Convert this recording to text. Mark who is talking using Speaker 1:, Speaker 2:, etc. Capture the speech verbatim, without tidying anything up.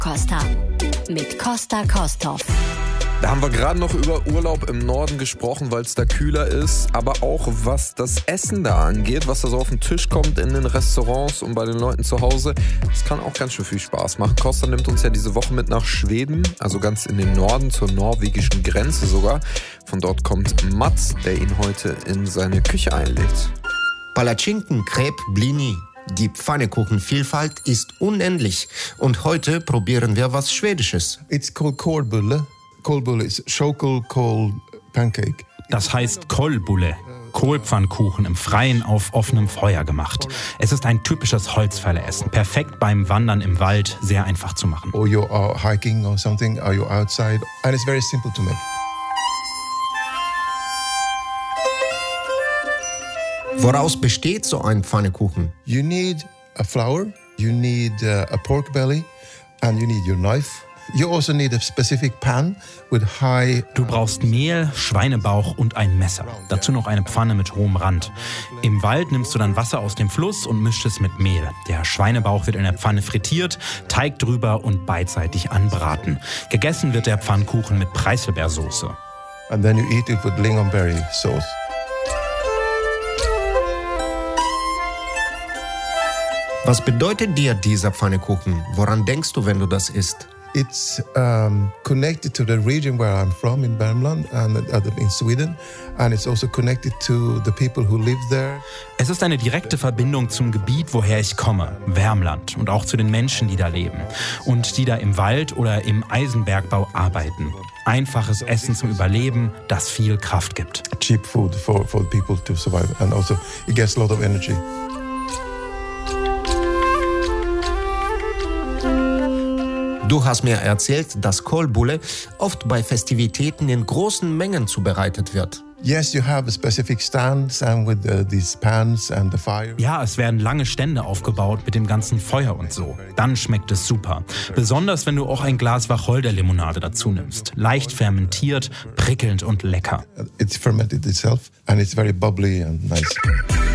Speaker 1: Costa mit Costa Kosthoff.
Speaker 2: Da haben wir gerade noch über Urlaub im Norden gesprochen, weil es da kühler ist, aber auch was das Essen da angeht, was da so auf den Tisch kommt in den Restaurants und bei den Leuten zu Hause. Das kann auch ganz schön viel Spaß machen. Costa nimmt uns ja diese Woche mit nach Schweden, also ganz in den Norden, zur norwegischen Grenze sogar. Von dort kommt Mats, der ihn heute in seine Küche einlädt.
Speaker 3: Palatschinken, Crepe, Blini. Die Pfannekuchenvielfalt ist unendlich. Und heute probieren wir was Schwedisches.
Speaker 4: It's called kålbulle. Kålbulle is Schokolkohl pancake.
Speaker 5: Das heißt Kolbulle, Kohlpfannkuchen im Freien auf offenem Feuer gemacht. Es ist ein typisches Holzfälleressen, perfekt beim Wandern im Wald, sehr einfach zu machen.
Speaker 4: Or you are hiking or something, or you're outside, and it's very simple to make.
Speaker 3: Woraus besteht so ein Pfannekuchen?
Speaker 4: You need a flour, you need uh, a pork belly, and you need your knife. You also need a specific pan with high...
Speaker 5: Du brauchst Mehl, Schweinebauch und ein Messer. Dazu noch eine Pfanne mit hohem Rand. Im Wald nimmst du dann Wasser aus dem Fluss und mischst es mit Mehl. Der Schweinebauch wird in der Pfanne frittiert, Teig drüber und beidseitig anbraten. Gegessen wird der Pfannkuchen mit Preiselbeersoße.
Speaker 4: And then you eat it with lingonberry sauce.
Speaker 3: Was bedeutet dir dieser Pfannekuchen? Woran denkst du, wenn du das isst?
Speaker 4: It's um, connected to the region where I'm from in Värmland and in Sweden, and it's also connected to the people who live there.
Speaker 5: Es ist eine direkte Verbindung zum Gebiet, woher ich komme, Värmland, und auch zu den Menschen, die da leben und die da im Wald oder im Eisenbergbau arbeiten. Einfaches Essen zum Überleben, das viel Kraft gibt.
Speaker 4: Cheap food for, for people to survive, and also it gets a lot of energy.
Speaker 3: Du hast mir erzählt, dass Kålbulle oft bei Festivitäten in großen Mengen zubereitet wird.
Speaker 4: Yes, you have a specific stands and with uh, these pans and the fire.
Speaker 5: Ja, es werden lange Stände aufgebaut mit dem ganzen Feuer und so. Dann schmeckt es super. Besonders, wenn du auch ein Glas Wacholderlimonade dazu nimmst. Leicht fermentiert, prickelnd und lecker.
Speaker 4: It's fermented itself and it's very bubbly and nice.